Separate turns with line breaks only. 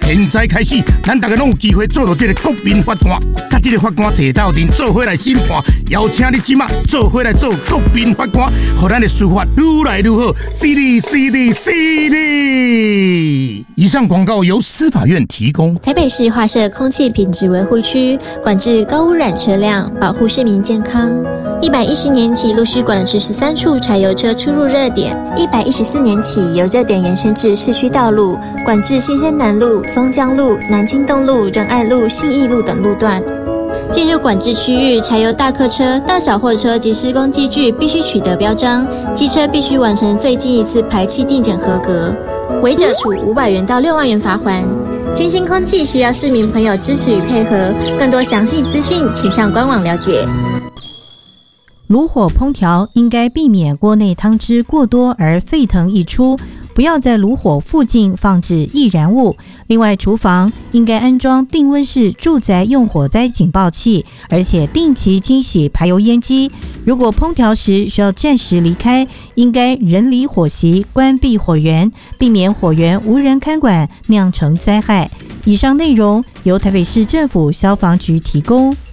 现在开始，咱大家拢有机会做到这个国民法官，甲这个法官坐斗阵做伙来审判。邀请你即马做伙来做国民法官，让咱的司法愈来愈好。犀利，犀利，犀利！以上广告由司法院提供。
台北市划设空气品质维护区，管制高污染车辆，保护市民健康。110年起陆续管制13处柴油车出入热点，114年起由热点延伸至市区道路，管制新生南路、松江路、南京东路、仁爱路、信义路等路段。进入管制区域，柴油大客车、大小货车及施工机具必须取得标章，机车必须完成最近一次排气定检合格，违者处500元到6万元罚锾。清新空气需要市民朋友支持与配合，更多详细资讯请上官网了解。
炉火烹调应该避免锅内汤汁过多而沸腾溢出，不要在炉火附近放置易燃物。另外，厨房应该安装定温式住宅用火灾警报器，而且定期清洗排油烟机。如果烹调时需要暂时离开，应该人离火席，关闭火源，避免火源无人看管，酿成灾害。以上内容由台北市政府消防局提供。